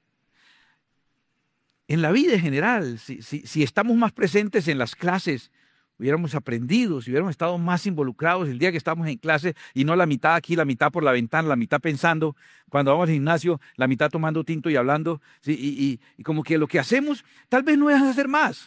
En la vida en general, si, si, si estamos más presentes en las clases, hubiéramos aprendido, si hubiéramos estado más involucrados el día que estamos en clase y no la mitad aquí, la mitad por la ventana, la mitad pensando, cuando vamos al gimnasio, la mitad tomando tinto y hablando, ¿sí? y, y, y como que lo que hacemos tal vez no es hacer más.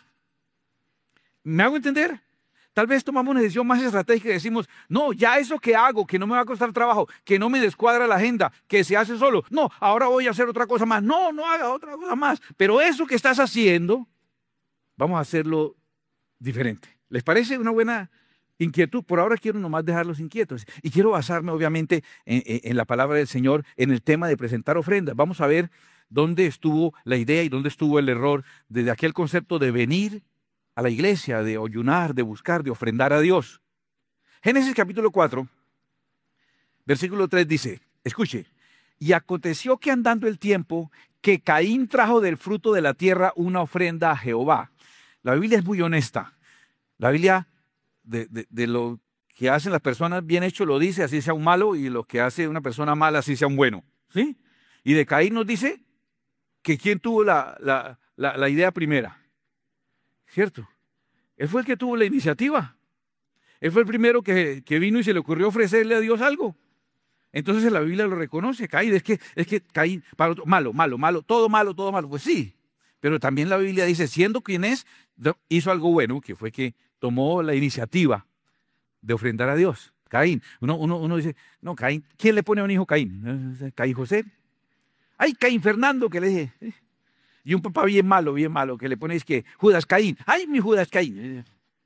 ¿Me hago entender? Tal vez tomamos una decisión más estratégica y decimos, no, ya eso que hago, que no me va a costar trabajo, que no me descuadra la agenda, que se hace solo, no, ahora voy a hacer otra cosa más, no, no haga otra cosa más, pero eso que estás haciendo, vamos a hacerlo diferente. ¿Les parece una buena inquietud? Por ahora quiero nomás dejarlos inquietos y quiero basarme obviamente en, en- en la palabra del Señor, en el tema de presentar ofrendas. Vamos a ver dónde estuvo la idea y dónde estuvo el error desde aquel concepto de venir a la iglesia, de ayunar, de buscar, de ofrendar a Dios. Génesis capítulo cuatro, versículo tres dice, escuche, y aconteció que andando el tiempo, que Caín trajo del fruto de la tierra una ofrenda a Jehová. La Biblia es muy honesta. La Biblia de, de- de lo que hacen las personas bien hecho lo dice, así sea un malo, y lo que hace una persona mala, así sea un bueno. ¿Sí? Y de Caín nos dice que quién tuvo la, la- la- la idea primera. ¿Cierto? Él fue el que tuvo la iniciativa. Él fue el primero que, que vino y se le ocurrió ofrecerle a Dios algo. Entonces la Biblia lo reconoce. Caín, es que, es que Caín, para otro- malo, malo, malo, todo malo, todo malo. Pues sí, pero también la Biblia dice, siendo quien es, do- hizo algo bueno, que fue que tomó la iniciativa de ofrendar a Dios. Caín, uno, uno, uno dice, no, Caín, ¿quién le pone a un hijo Caín? Eh, Caín José. Ay, Caín Fernando, que le dije. eh. Y un papá bien malo, bien malo, que le pone es que Judas Caín. Ay, mi Judas Caín. Eh.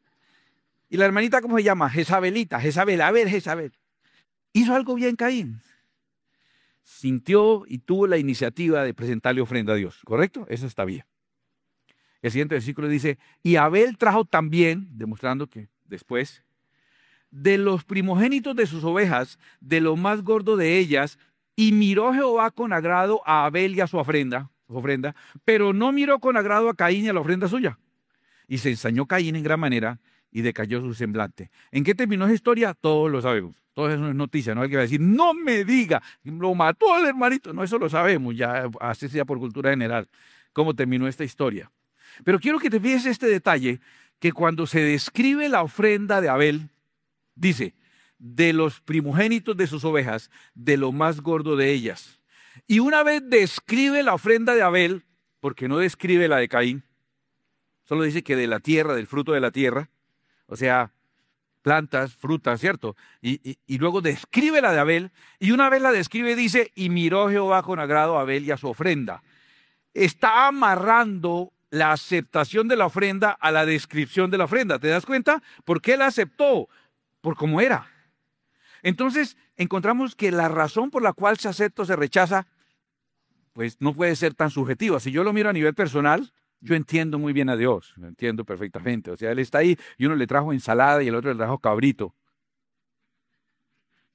Y la hermanita, ¿cómo se llama? Jezabelita, Jezabel, a ver, Jezabel. Hizo algo bien Caín. Sintió y tuvo la iniciativa de presentarle ofrenda a Dios, ¿correcto? Eso está bien. El siguiente versículo dice, y Abel trajo también, demostrando que después, de los primogénitos de sus ovejas, de lo más gordo de ellas, y miró Jehová con agrado a Abel y a su ofrenda, su ofrenda, pero no miró con agrado a Caín y a la ofrenda suya. Y se ensañó Caín en gran manera y decayó su semblante. ¿En qué terminó esa historia? Todos lo sabemos. Todo eso no es noticia, no hay que decir, no me diga, lo mató el hermanito. No, eso lo sabemos, ya así sea por cultura general, cómo terminó esta historia. Pero quiero que te fijes este detalle, que cuando se describe la ofrenda de Abel, dice, de los primogénitos de sus ovejas, de lo más gordo de ellas. Y una vez describe la ofrenda de Abel, porque no describe la de Caín, solo dice que de la tierra, del fruto de la tierra, o sea, plantas, frutas, ¿cierto? Y, y, y luego describe la de Abel, y una vez la describe dice, y miró Jehová con agrado a Abel y a su ofrenda. Está amarrando la aceptación de la ofrenda a la descripción de la ofrenda. ¿Te das cuenta? ¿Por qué la aceptó? Por cómo era. Entonces, encontramos que la razón por la cual se acepta o se rechaza, pues no puede ser tan subjetiva. Si yo lo miro a nivel personal, yo entiendo muy bien a Dios, lo entiendo perfectamente. O sea, Él está ahí y uno le trajo ensalada y el otro le trajo cabrito.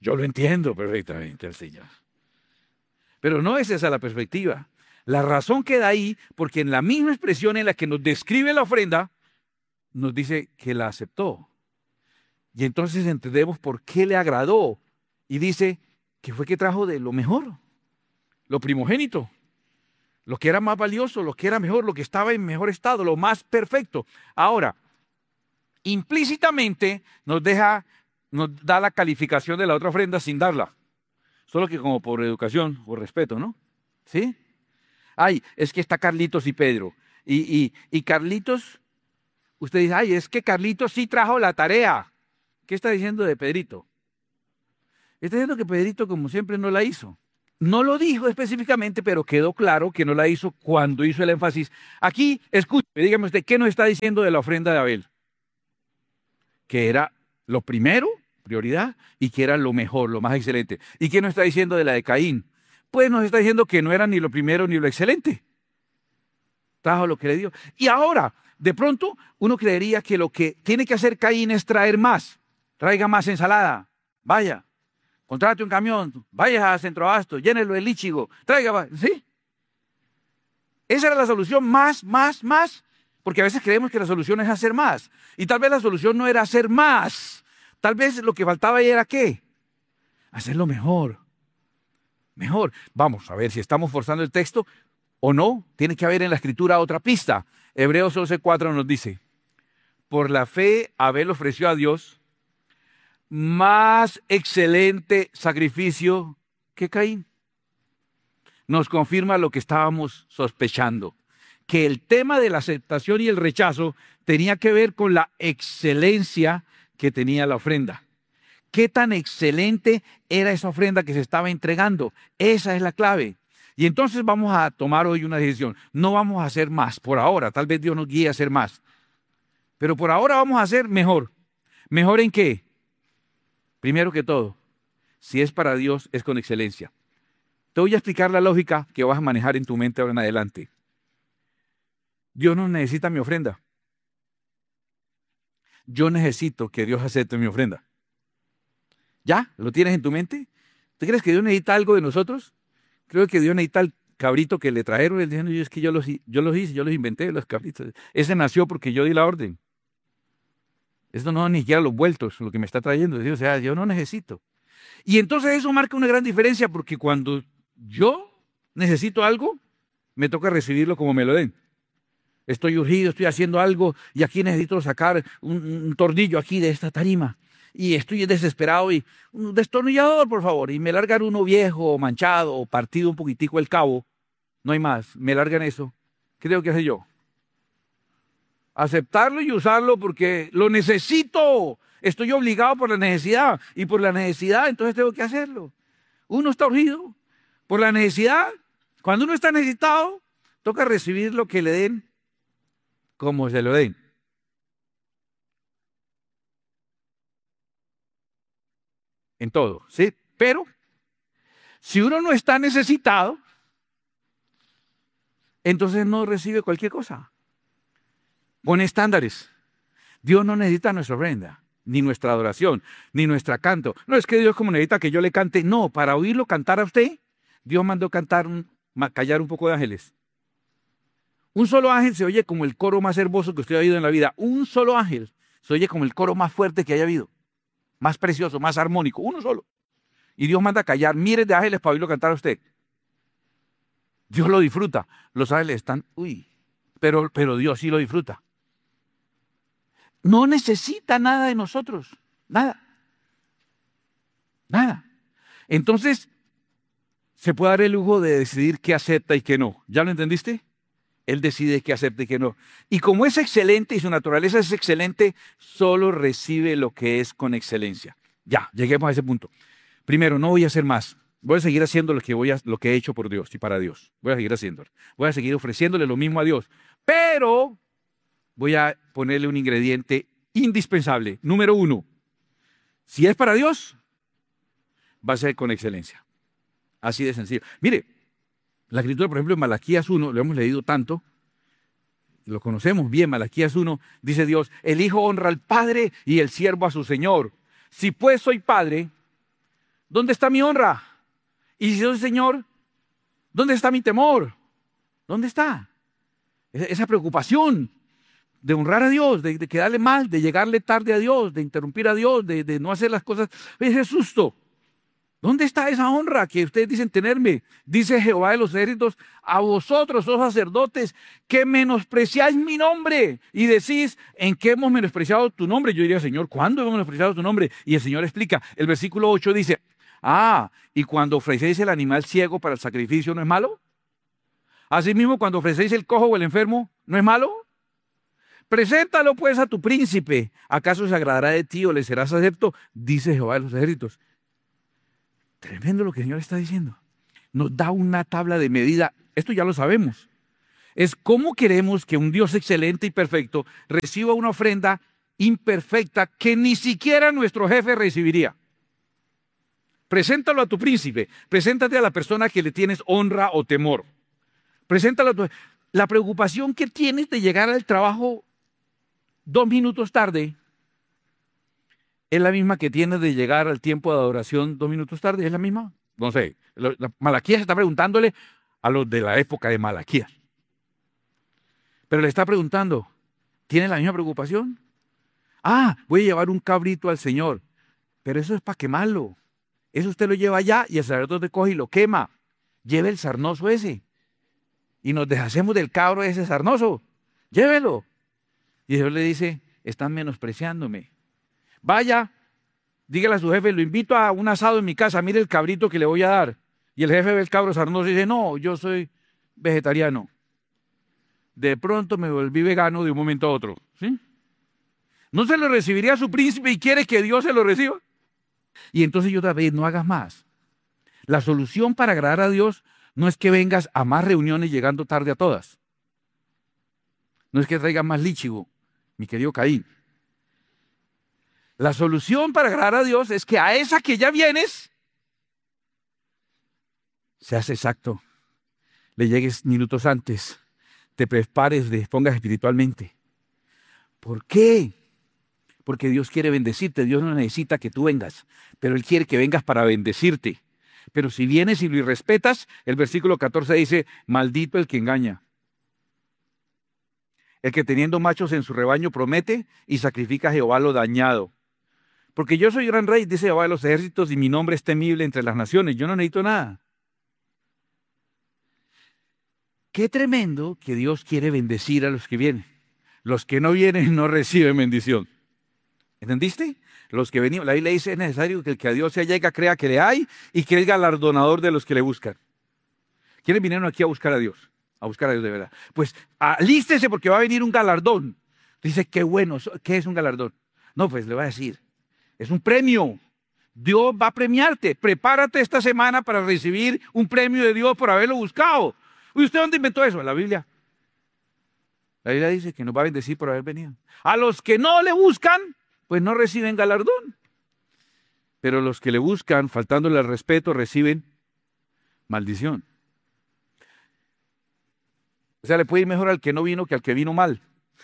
Yo lo entiendo perfectamente al Señor. Pero no es esa la perspectiva. La razón queda ahí porque en la misma expresión en la que nos describe la ofrenda, nos dice que la aceptó. Y entonces entendemos por qué le agradó. Y dice que fue que trajo de lo mejor, lo primogénito, lo que era más valioso, lo que era mejor, lo que estaba en mejor estado, lo más perfecto. Ahora, implícitamente nos deja, nos da la calificación de la otra ofrenda sin darla. Solo que como por educación, por respeto, ¿no? ¿Sí? Ay, es que está Carlitos y Pedro. Y, y, y Carlitos, usted dice, ay, es que Carlitos sí trajo la tarea. ¿Qué está diciendo de Pedrito? Está diciendo que Pedrito, como siempre, no la hizo. No lo dijo específicamente, pero quedó claro que no la hizo cuando hizo el énfasis. Aquí, escúcheme, dígame usted, ¿qué nos está diciendo de la ofrenda de Abel? Que era lo primero, prioridad, y que era lo mejor, lo más excelente. ¿Y qué nos está diciendo de la de Caín? Pues nos está diciendo que no era ni lo primero ni lo excelente. Trajo lo que le dio. Y ahora, de pronto, uno creería que lo que tiene que hacer Caín es traer más. Traiga más ensalada. Vaya. Contrate un camión. Vaya a Centroabasto. Llénelo de líchigo. Traiga más. ¿Sí? Esa era la solución. Más, más, más. Porque a veces creemos que la solución es hacer más. Y tal vez la solución no era hacer más. Tal vez lo que faltaba ahí era ¿qué? Hacerlo mejor. Mejor. Vamos a ver si estamos forzando el texto o no. Tiene que haber en la Escritura otra pista. Hebreos once cuatro nos dice, por la fe Abel ofreció a Dios más excelente sacrificio que Caín. Nos confirma lo que estábamos sospechando, que el tema de la aceptación y el rechazo tenía que ver con la excelencia que tenía la ofrenda. ¿Qué tan excelente era esa ofrenda que se estaba entregando? Esa es la clave. Y entonces vamos a tomar hoy una decisión. No vamos a hacer más por ahora. Tal vez Dios nos guíe a hacer más. Pero por ahora vamos a hacer mejor. ¿Mejor en qué? Primero que todo, si es para Dios, es con excelencia. Te voy a explicar la lógica que vas a manejar en tu mente ahora en adelante. Dios no necesita mi ofrenda. Yo necesito que Dios acepte mi ofrenda. ¿Ya? ¿Lo tienes en tu mente? ¿Tú crees que Dios necesita algo de nosotros? Creo que Dios necesita el cabrito que le trajeron. Él dijo, es que yo los, yo los hice, yo los inventé, los cabritos. Ese nació porque yo di la orden. Esto no ni siquiera los vueltos, lo que me está trayendo. O sea, yo no necesito. Y entonces eso marca una gran diferencia porque cuando yo necesito algo, me toca recibirlo como me lo den. Estoy urgido, estoy haciendo algo y aquí necesito sacar un, un tornillo aquí de esta tarima. Y estoy desesperado y un destornillador, por favor. Y me largan uno viejo, manchado, o partido un poquitico el cabo. No hay más. Me largan eso. ¿Qué tengo que hacer yo? Aceptarlo y usarlo porque lo necesito. Estoy obligado por la necesidad. Y por la necesidad, entonces tengo que hacerlo. Uno está urgido por la necesidad. Cuando uno está necesitado, toca recibir lo que le den como se lo den. En todo, ¿sí? Pero si uno no está necesitado, entonces no recibe cualquier cosa. Pone estándares. Dios no necesita nuestra ofrenda, ni nuestra adoración, ni nuestra canto. No es que Dios como necesita que yo le cante. No, para oírlo cantar a usted, Dios mandó cantar, un, callar un poco de ángeles. Un solo ángel se oye como el coro más hermoso que usted ha oído en la vida. Un solo ángel se oye como el coro más fuerte que haya habido. Más precioso, más armónico. Uno solo. Y Dios manda callar miles de ángeles para oírlo cantar a usted. Dios lo disfruta. Los ángeles están, uy, pero, pero Dios sí lo disfruta. No necesita nada de nosotros. Nada. Nada. Entonces, se puede dar el lujo de decidir qué acepta y qué no. ¿Ya lo entendiste? Él decide qué acepta y qué no. Y como es excelente y su naturaleza es excelente, solo recibe lo que es con excelencia. Ya, lleguemos a ese punto. Primero, no voy a hacer más. Voy a seguir haciendo lo que, voy a, lo que he hecho por Dios y para Dios. Voy a seguir haciéndolo. Voy a seguir ofreciéndole lo mismo a Dios. Pero voy a ponerle un ingrediente indispensable. Número uno, si es para Dios, va a ser con excelencia. Así de sencillo. Mire, la Escritura, por ejemplo, en Malaquías uno, lo hemos leído tanto, lo conocemos bien, Malaquías uno, dice Dios, el Hijo honra al Padre y el siervo a su Señor. Si pues soy Padre, ¿dónde está mi honra? Y si soy Señor, ¿dónde está mi temor? ¿Dónde está? Esa preocupación de honrar a Dios, de, de quedarle mal, de llegarle tarde a Dios, de interrumpir a Dios, de, de no hacer las cosas, ese susto. ¿Dónde está esa honra que ustedes dicen tenerme? Dice Jehová de los ejércitos, a vosotros, oh sacerdotes, que menospreciáis mi nombre y decís, ¿en qué hemos menospreciado tu nombre? Yo diría, Señor, ¿cuándo hemos menospreciado tu nombre? Y el Señor explica, el versículo ocho dice, ah, y cuando ofrecéis el animal ciego para el sacrificio, ¿no es malo? Asimismo, cuando ofrecéis el cojo o el enfermo, ¿no es malo? Preséntalo pues a tu príncipe. ¿Acaso se agradará de ti o le serás acepto? Dice Jehová de los ejércitos. Tremendo lo que el Señor está diciendo. Nos da una tabla de medida. Esto ya lo sabemos. Es cómo queremos que un Dios excelente y perfecto reciba una ofrenda imperfecta que ni siquiera nuestro jefe recibiría. Preséntalo a tu príncipe. Preséntate a la persona que le tienes honra o temor. Preséntalo a tu... La preocupación que tienes de llegar al trabajo dos minutos tarde es la misma que tienes de llegar al tiempo de adoración dos minutos tarde. ¿Es la misma? No sé. Malaquías está preguntándole a los de la época de Malaquías. Pero le está preguntando, ¿tiene la misma preocupación? Ah, voy a llevar un cabrito al Señor. Pero eso es para quemarlo. Eso usted lo lleva allá y el sacerdote coge y lo quema. Lleve el sarnoso ese. Y nos deshacemos del cabro ese sarnoso. Llévelo. Y Dios le dice, están menospreciándome. Vaya, dígale a su jefe, lo invito a un asado en mi casa, mire el cabrito que le voy a dar. Y el jefe ve el cabro sarnoso y dice, no, yo soy vegetariano. De pronto me volví vegano de un momento a otro. ¿Sí? ¿No se lo recibiría a su príncipe y quiere que Dios se lo reciba? Y entonces yo otra vez, no hagas más. La solución para agradar a Dios no es que vengas a más reuniones llegando tarde a todas. No es que traigas más líchigo, mi querido Caín. La solución para agradar a Dios es que a esa que ya vienes, seas exacto, le llegues minutos antes, te prepares, te dispongas espiritualmente. ¿Por qué? Porque Dios quiere bendecirte, Dios no necesita que tú vengas, pero Él quiere que vengas para bendecirte. Pero si vienes y lo irrespetas, el versículo catorce dice, maldito el que engaña. El que teniendo machos en su rebaño promete y sacrifica a Jehová lo dañado. Porque yo soy gran rey, dice Jehová de los ejércitos, y mi nombre es temible entre las naciones. Yo no necesito nada. Qué tremendo que Dios quiere bendecir a los que vienen. Los que no vienen no reciben bendición. ¿Entendiste? Los que venimos, la Biblia dice, es necesario que el que a Dios se llega crea que le hay y que es galardonador de los que le buscan. ¿Quiénes vinieron aquí a buscar a Dios? A buscar a Dios de verdad. Pues alístese porque va a venir un galardón. Dice, qué bueno, ¿qué es un galardón? No, pues le voy a decir, es un premio. Dios va a premiarte. Prepárate esta semana para recibir un premio de Dios por haberlo buscado. ¿Y usted dónde inventó eso? En la Biblia. La Biblia dice que nos va a bendecir por haber venido. A los que no le buscan, pues no reciben galardón. Pero los que le buscan, faltándole al respeto, reciben maldición. O sea, le puede ir mejor al que no vino que al que vino mal.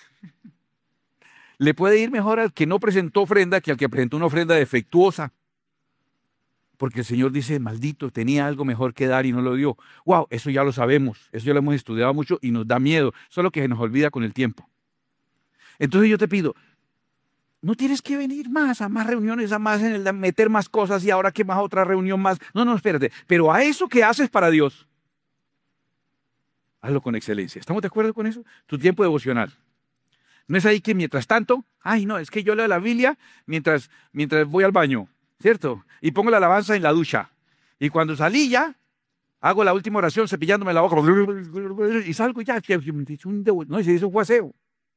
Le puede ir mejor al que no presentó ofrenda que al que presentó una ofrenda defectuosa. Porque el Señor dice, maldito, tenía algo mejor que dar y no lo dio. Wow, eso ya lo sabemos, eso ya lo hemos estudiado mucho y nos da miedo, solo que se nos olvida con el tiempo. Entonces yo te pido, no tienes que venir más a más reuniones, a más en el, a meter más cosas y ahora que más otra reunión más. No, no, espérate, pero a eso que haces para Dios, hazlo con excelencia. ¿Estamos de acuerdo con eso? Tu tiempo devocional. No es ahí que mientras tanto, ay no, es que yo leo la Biblia mientras, mientras voy al baño. ¿Cierto? Y pongo la alabanza en la ducha. Y cuando salí ya, hago la última oración cepillándome la boca. Y salgo ya. No, y se hizo un aseo.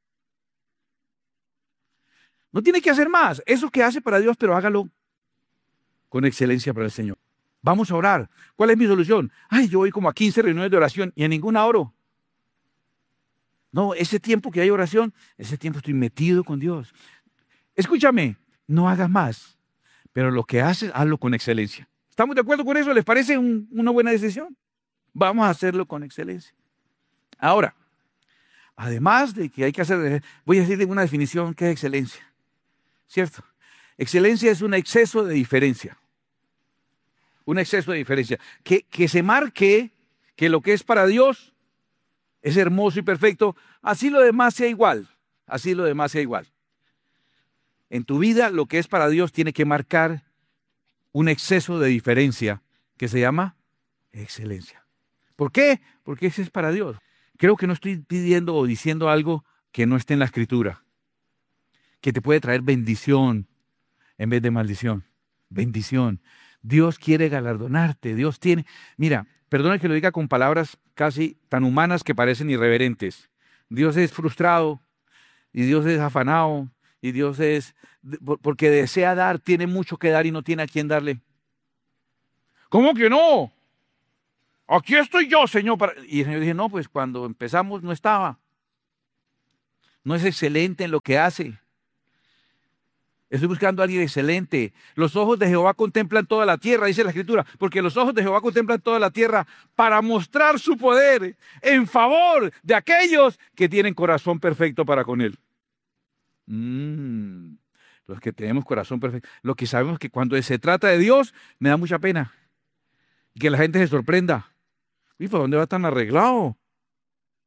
No tiene que hacer más. Eso que hace para Dios, pero hágalo con excelencia para el Señor. Vamos a orar. ¿Cuál es mi solución? Ay, yo voy como a quince reuniones de oración y en ninguna oro. No, ese tiempo que hay oración, ese tiempo estoy metido con Dios. Escúchame, no hagas más. Pero lo que haces, hazlo con excelencia. ¿Estamos de acuerdo con eso? ¿Les parece un, una buena decisión? Vamos a hacerlo con excelencia. Ahora, además de que hay que hacer, voy a decirle una definición que es excelencia. ¿Cierto? Excelencia es un exceso de diferencia. un exceso de diferencia. Que, que se marque que lo que es para Dios es hermoso y perfecto, así lo demás sea igual, así lo demás sea igual. En tu vida lo que es para Dios tiene que marcar un exceso de diferencia que se llama excelencia. ¿Por qué? Porque ese es para Dios. Creo que no estoy pidiendo o diciendo algo que no esté en la Escritura, que te puede traer bendición en vez de maldición. Bendición. Dios quiere galardonarte. Dios tiene... Mira, perdona que lo diga con palabras casi tan humanas que parecen irreverentes. Dios es frustrado y Dios es afanado y Dios es... porque desea dar, tiene mucho que dar y no tiene a quién darle. ¿Cómo que no? Aquí estoy yo, Señor. Para... Y el Señor dice, no, pues cuando empezamos no estaba. No es excelente en lo que hace. Estoy buscando a alguien excelente. Los ojos de Jehová contemplan toda la tierra, dice la Escritura, porque los ojos de Jehová contemplan toda la tierra para mostrar su poder en favor de aquellos que tienen corazón perfecto para con Él. Mm, los que tenemos corazón perfecto. Lo que sabemos que cuando se trata de Dios, me da mucha pena. Que la gente se sorprenda. ¿Y por dónde va tan arreglado?